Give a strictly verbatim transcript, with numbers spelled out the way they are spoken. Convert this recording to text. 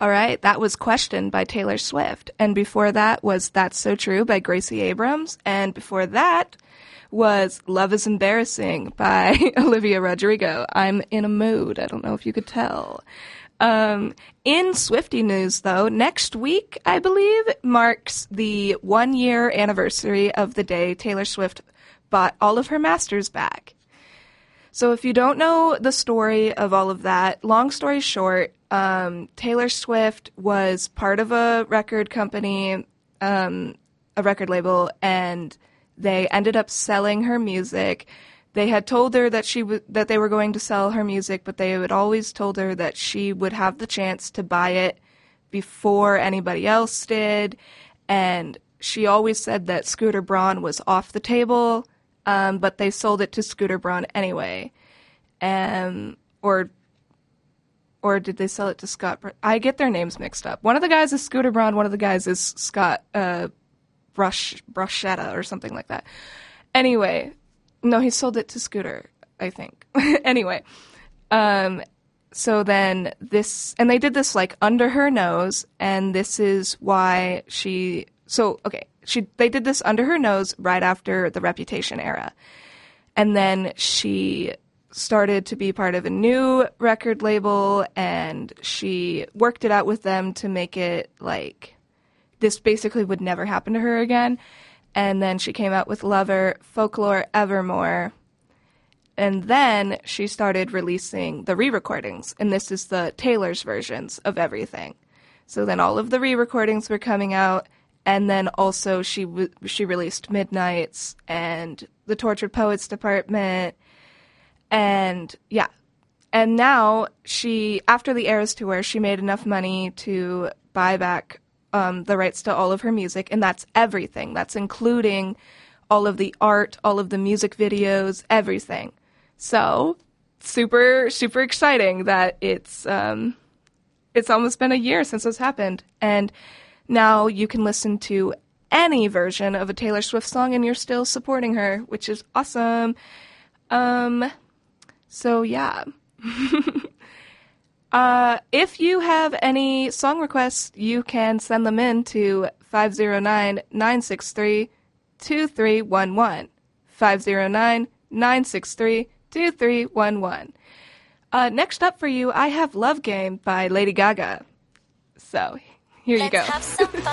All right, that was Question by Taylor Swift. And before that was That's So True by Gracie Abrams. And before that was Love is Embarrassing by Olivia Rodrigo. I'm in a mood. I don't know if you could tell. Um, in Swiftie news, though, next week, I believe, marks the one-year anniversary of the day Taylor Swift bought all of her masters back. So if you don't know the story of all of that, long story short, um, Taylor Swift was part of a record company, um, a record label, and they ended up selling her music. They had told her that she w- that they were going to sell her music, but they had always told her that she would have the chance to buy it before anybody else did. And she always said that Scooter Braun was off the table, um, but they sold it to Scooter Braun anyway. Um, or or did they sell it to Scott? Br- I get their names mixed up. One of the guys is Scooter Braun. One of the guys is Scott uh, Brush Bruschetta or something like that. Anyway. No, he sold it to Scooter, I think. Anyway, um, so then this, and they did this like under her nose, and this is why she, so, okay, she, they did this under her nose right after the Reputation era. And then she started to be part of a new record label, and she worked it out with them to make it like, this basically would never happen to her again. And then she came out with Lover, Folklore, Evermore. And then she started releasing the re-recordings. And this is the Taylor's versions of everything. So then all of the re-recordings were coming out. And then also she w- she released Midnights and the Tortured Poets Department. And yeah. And now she, after the Eras Tour, she made enough money to buy back Um, the rights to all of her music, and that's everything. That's including all of the art, all of the music videos, everything. So, super, super exciting that it's um, it's almost been a year since this happened, and now you can listen to any version of a Taylor Swift song, and you're still supporting her, which is awesome. Um, so yeah. Uh, if you have any song requests, you can send them in to five oh nine, nine six three, two three one one. five oh nine, nine six three, two three one one. Uh, next up for you, I have Love Game by Lady Gaga. So, here you Let's go. Have some fun.